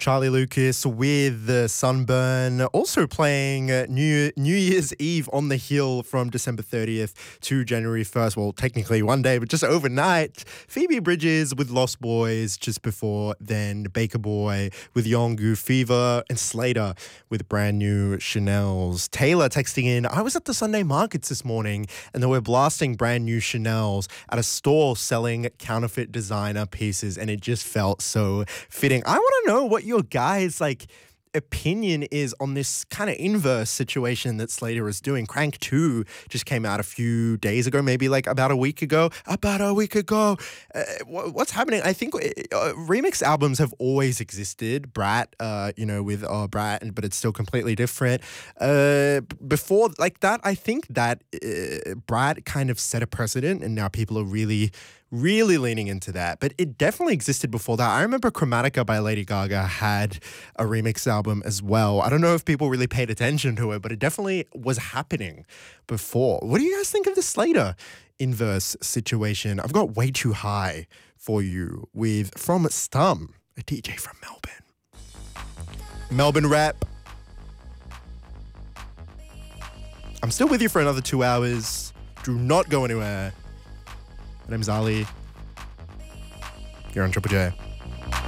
Charlie Lucas with the Sunburn, also playing New Year's Eve on the Hill from December 30th to January 1st. Well, technically one day, but just overnight. Phoebe Bridgers with Lost Boys just before then. Baker Boy with Yongu Fever and Slater with brand new Chanel's. Taylor texting in, I was at the Sunday markets this morning and they were blasting brand new Chanel's at a store selling counterfeit designer pieces and it just felt so fitting. I want to know what your guys' opinion is on this kind of inverse situation that Slater is doing. Crank 2 just came out a few days ago, maybe about a week ago. What's happening? I think remix albums have always existed. Brat, with Brat, but it's still completely different. Before that, I think that Brat kind of set a precedent and now people are really leaning into that. But it definitely existed before that. I remember Chromatica by Lady Gaga had a remix album as well. I don't know if people really paid attention to it, but it definitely was happening before. What do you guys think of the Slater inverse situation? I've got Way Too High for you from Stum, a DJ from Melbourne rap. I'm still with you for another 2 hours. Do not go anywhere. My name's Ali. You're on Triple J.